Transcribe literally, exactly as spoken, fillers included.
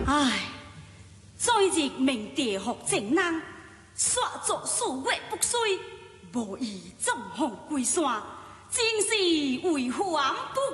唉，昨日明地学正人，煞作数月不遂，无意纵横归山，真是为还不